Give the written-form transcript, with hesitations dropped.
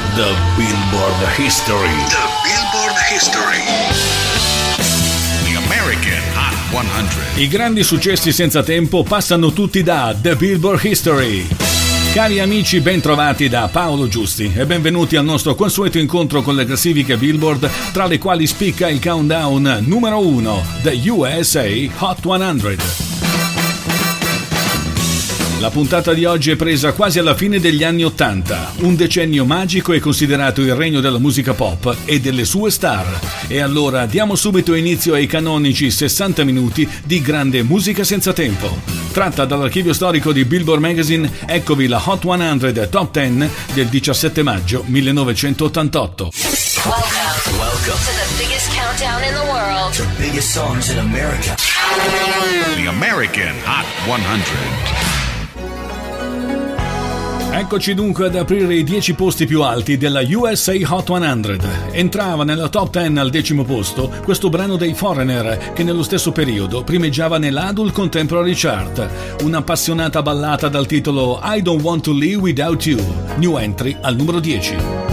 The Billboard History. The Billboard History. The American Hot 100. I grandi successi senza tempo passano tutti da The Billboard History. Cari amici, ben trovati da Paolo Giusti e benvenuti al nostro consueto incontro con le classifiche Billboard, tra le quali spicca il countdown numero 1, The USA Hot 100. La puntata di oggi è presa quasi alla fine degli anni '80, un decennio magico è considerato il regno della musica pop e delle sue star. E allora diamo subito inizio ai canonici 60 minuti di grande musica senza tempo. Tratta dall'archivio storico di Billboard Magazine, eccovi la Hot 100 Top 10 del 17 maggio 1988. Welcome to the biggest countdown in the world. The biggest songs in America. The American Hot 100. Eccoci dunque ad aprire i 10 posti più alti della USA Hot 100. Entrava nella top 10 al 10° posto questo brano dei Foreigner, che nello stesso periodo primeggiava nell'Adult Contemporary Chart, un'appassionata ballata dal titolo I Don't Want to Live Without You, new entry al numero 10.